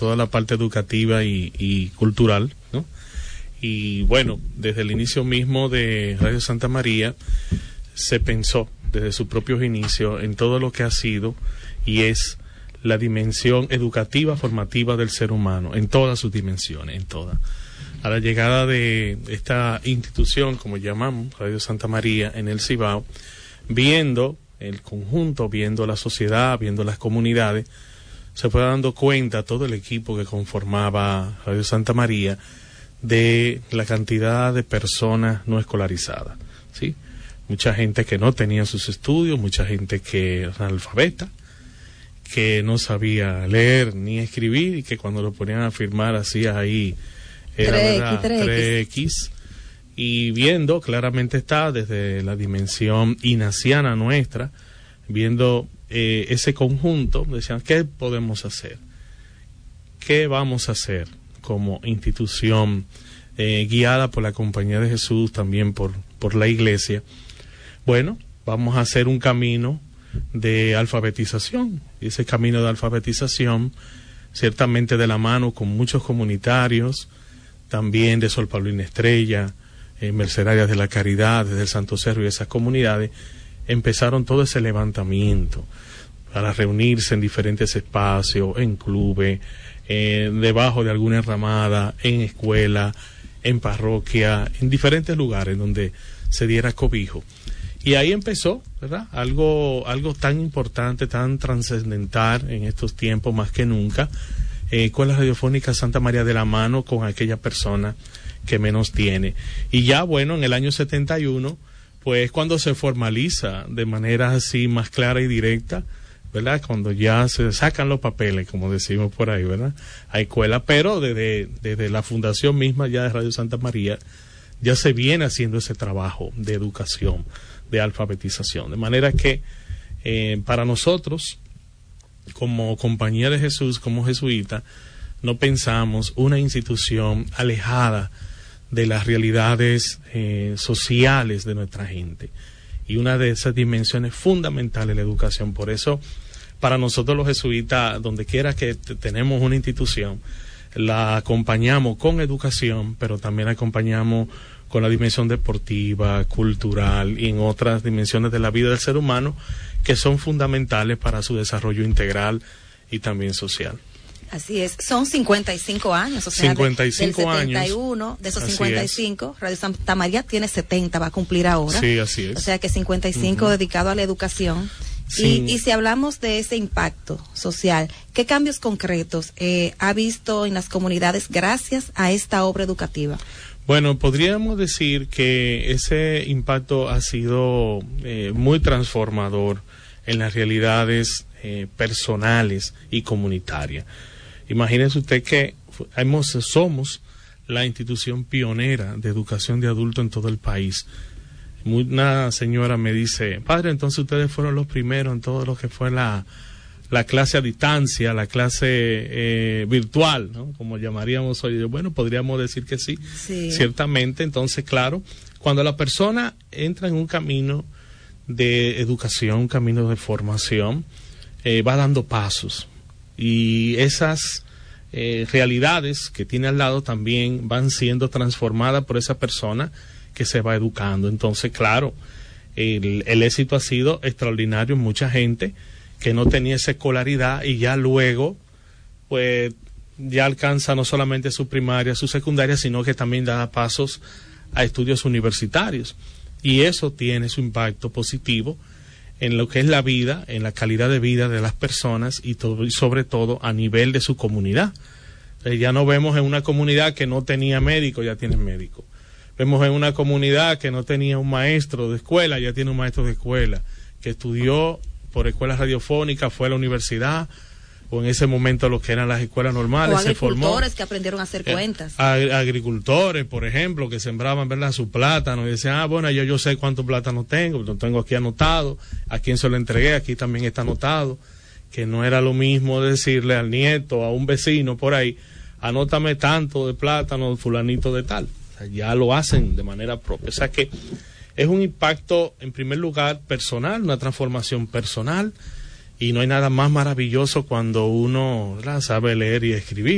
toda la parte educativa y cultural, ¿no? Y bueno, desde el inicio mismo de Radio Santa María se pensó desde sus propios inicios en todo lo que ha sido y es la dimensión educativa, formativa del ser humano, en todas sus dimensiones, en todas. A la llegada de esta institución, como llamamos, Radio Santa María, en el Cibao, viendo el conjunto, viendo la sociedad, viendo las comunidades, se fue dando cuenta todo el equipo que conformaba Radio Santa María de la cantidad de personas no escolarizadas, ¿sí? Mucha gente que no tenía sus estudios, mucha gente que era analfabeta, que no sabía leer ni escribir y que cuando lo ponían a firmar hacía ahí era 3X, y viendo claramente está desde la dimensión ignaciana nuestra, viendo ese conjunto, decían, ¿qué podemos hacer? ¿Qué vamos a hacer como institución guiada por la Compañía de Jesús, también por la Iglesia? Bueno, vamos a hacer un camino de alfabetización, y ese camino de alfabetización ciertamente de la mano con muchos comunitarios, también de Sor Paulina Estrella, Mercedarias de la Caridad, desde el Santo Cerro y esas comunidades, empezaron todo ese levantamiento para reunirse en diferentes espacios, en clubes, debajo de alguna enramada, en escuela, en parroquia, en diferentes lugares donde se diera cobijo. Y ahí empezó, ¿verdad? Algo tan importante, tan trascendental en estos tiempos más que nunca, con la radiofónica Santa María de la mano con aquella persona que menos tiene. Y ya, bueno, en el año 71, pues cuando se formaliza de manera así más clara y directa, ¿verdad? Cuando ya se sacan los papeles, como decimos por ahí, ¿verdad? A escuela, pero desde la fundación misma ya de Radio Santa María, ya se viene haciendo ese trabajo de educación, de alfabetización. De manera que para nosotros, como Compañía de Jesús, como jesuita, no pensamos una institución alejada de las realidades sociales de nuestra gente. Y una de esas dimensiones fundamentales es la educación. Por eso, para nosotros los jesuitas, donde quiera que tenemos una institución, la acompañamos con educación, pero también la acompañamos con la dimensión deportiva, cultural y en otras dimensiones de la vida del ser humano que son fundamentales para su desarrollo integral y también social. Así es, son 55 años, o sea, 55 del 71, años, de esos 55, Radio Santa María tiene 70, va a cumplir ahora. Sí, así es. O sea que 55 dedicado a la educación. Sí. Y si hablamos de ese impacto social, ¿qué cambios concretos ha visto en las comunidades gracias a esta obra educativa? Bueno, podríamos decir que ese impacto ha sido muy transformador en las realidades personales y comunitarias. Imagínese usted que somos la institución pionera de educación de adultos en todo el país. Una señora me dice, padre, entonces ustedes fueron los primeros en todo lo que fue la clase a distancia, la clase virtual, ¿no? Como llamaríamos hoy. Bueno, podríamos decir que sí, ciertamente. Entonces, claro, cuando la persona entra en un camino de educación, un camino de formación, va dando pasos. Y esas realidades que tiene al lado también van siendo transformadas por esa persona que se va educando. Entonces, claro, el éxito ha sido extraordinario en mucha gente que no tenía esa escolaridad y ya luego, pues, ya alcanza no solamente su primaria, su secundaria, sino que también da pasos a estudios universitarios. Y eso tiene su impacto positivo en lo que es la vida, en la calidad de vida de las personas y sobre todo a nivel de su comunidad. Ya no vemos en una comunidad que no tenía médico, ya tienen médico. Vemos en una comunidad que no tenía un maestro de escuela, ya tiene un maestro de escuela, que estudió por escuela radiofónica, fue a la universidad, o en ese momento lo que eran las escuelas normales, se formó. Agricultores que aprendieron a hacer cuentas. Agricultores, por ejemplo, que sembraban, ¿verdad?, su plátano, y decían, bueno, yo sé cuántos plátanos tengo, lo tengo aquí anotado, a quién se lo entregué, aquí también está anotado, que no era lo mismo decirle al nieto, a un vecino por ahí, anótame tanto de plátano, fulanito de tal. O sea, ya lo hacen de manera propia. O sea que es un impacto, en primer lugar, personal, una transformación personal, y no hay nada más maravilloso cuando uno, ¿verdad?, sabe leer y escribir.